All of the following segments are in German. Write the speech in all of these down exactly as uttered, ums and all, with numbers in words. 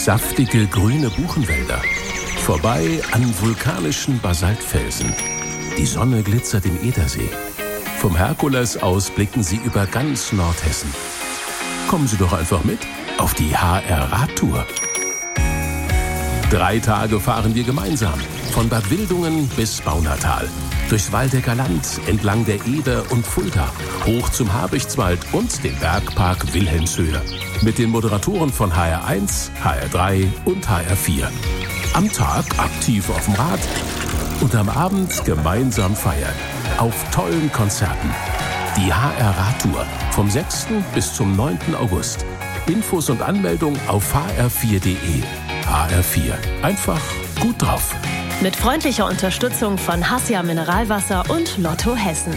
saftige grüne Buchenwälder, vorbei an vulkanischen Basaltfelsen. Die Sonne glitzert im Edersee. Vom Herkules aus blicken Sie über ganz Nordhessen. Kommen Sie doch einfach mit auf die H R-Radtour. Drei Tage fahren wir gemeinsam, von Bad Wildungen bis Baunatal, durchs Waldecker Land, entlang der Eder und Fulda, hoch zum Habichtswald und den Bergpark Wilhelmshöhe. Mit den Moderatoren von H R eins, H R drei und H R vier. Am Tag aktiv auf dem Rad und am Abend gemeinsam feiern. Auf tollen Konzerten. Die H R-Radtour vom sechsten bis zum neunten August. Infos und Anmeldung auf h r vier punkt de. H R vier. Einfach gut drauf. Mit freundlicher Unterstützung von Hassia Mineralwasser und Lotto Hessen.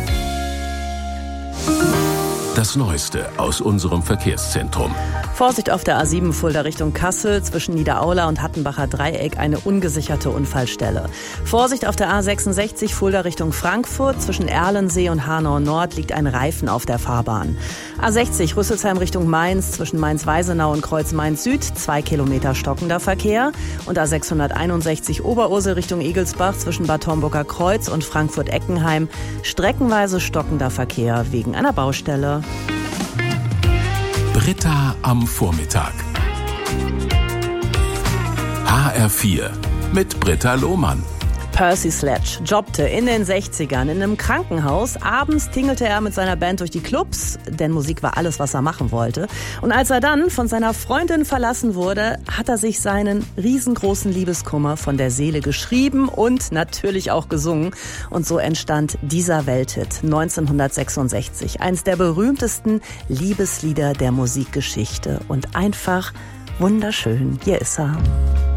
Das Neueste aus unserem Verkehrszentrum. Vorsicht auf der A sieben Fulda Richtung Kassel, zwischen Niederaula und Hattenbacher Dreieck eine ungesicherte Unfallstelle. Vorsicht auf der A sechsundsechzig Fulda Richtung Frankfurt, zwischen Erlensee und Hanau Nord liegt ein Reifen auf der Fahrbahn. A sechzig Rüsselsheim Richtung Mainz, zwischen Mainz-Weisenau und Kreuz Mainz Süd, zwei Kilometer stockender Verkehr. Und A sechshunderteinundsechzig Oberursel Richtung Egelsbach, zwischen Bad Homburger Kreuz und Frankfurt-Eckenheim, streckenweise stockender Verkehr wegen einer Baustelle. Britta am Vormittag. H R vier mit Britta Lohmann. Percy Sledge jobbte in den sechzigern in einem Krankenhaus. Abends tingelte er mit seiner Band durch die Clubs, denn Musik war alles, was er machen wollte. Und als er dann von seiner Freundin verlassen wurde, hat er sich seinen riesengroßen Liebeskummer von der Seele geschrieben und natürlich auch gesungen. Und so entstand dieser Welthit neunzehnhundertsechsundsechzig. Eins der berühmtesten Liebeslieder der Musikgeschichte. Und einfach wunderschön. Hier ist er.